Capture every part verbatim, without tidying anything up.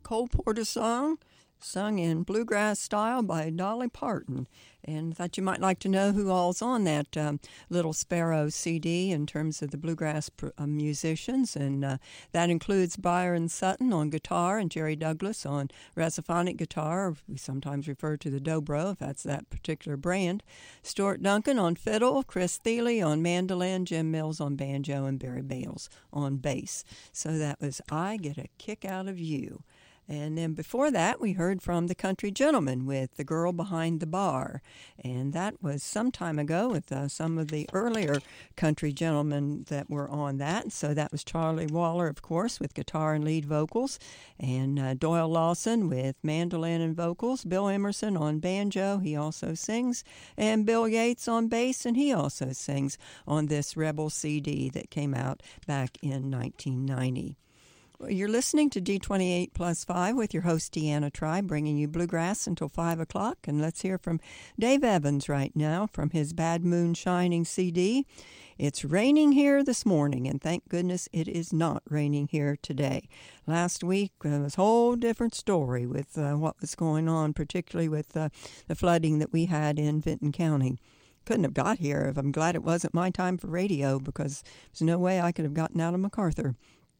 Cole Porter song, sung in bluegrass style by Dolly Parton. And thought you might like to know who all's on that um, Little Sparrow C D in terms of the bluegrass pr- uh, musicians. And uh, that includes Byron Sutton on guitar and Jerry Douglas on resophonic guitar. We sometimes refer to the dobro, if that's that particular brand. Stuart Duncan on fiddle, Chris Thiele on mandolin, Jim Mills on banjo, and Barry Bales on bass. So that was I Get a Kick Out of You. And then before that, we heard from the Country Gentlemen with The Girl Behind the Bar. And that was some time ago with uh, some of the earlier country gentlemen that were on that. So that was Charlie Waller, of course, with guitar and lead vocals, and uh, Doyle Lawson with mandolin and vocals, Bill Emerson on banjo, he also sings, and Bill Yates on bass, and he also sings on this Rebel C D that came out back in nineteen ninety. You're listening to D twenty-eight plus five with your host, Deanna Tribe, bringing you bluegrass until five o'clock. And let's hear from Dave Evans right now from his Bad Moon Shining C D. It's raining here this morning, and thank goodness it is not raining here today. Last week uh, was a whole different story with uh, what was going on, particularly with uh, the flooding that we had in Vinton County. Couldn't have got here if I'm glad it wasn't my time for radio, because there's no way I could have gotten out of MacArthur.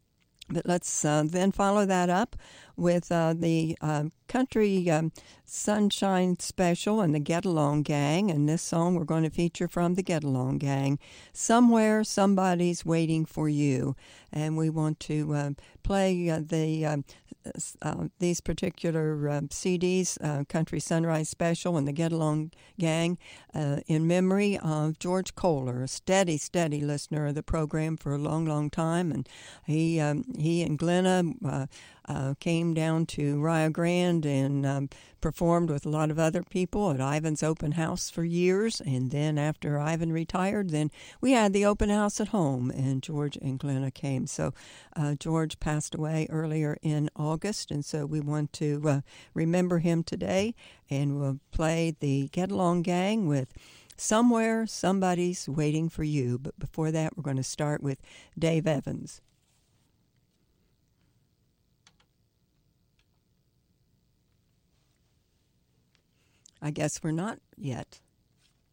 But let's uh, then follow that up with uh, the uh, Country um, Sunshine Special and the Get Along Gang. And this song we're going to feature from the Get Along Gang, Somewhere Somebody's Waiting for You. And we want to uh, play uh, the uh, uh, these particular uh, C Ds, uh, Country Sunrise Special and the Get Along Gang, uh, in memory of George Kohler, a steady, steady listener of the program for a long, long time. And he um, he and Glenna uh, uh, came down to Rio Grande and um, performed with a lot of other people at Ivan's open house for years. And then after Ivan retired, then we had the open house at home, and George and Glenna came. So uh, George passed away earlier in August, and so we want to uh, remember him today, and we'll play the Get Along Gang with Somewhere Somebody's Waiting for You. But before that, we're going to start with Dave Evans. I guess we're not yet.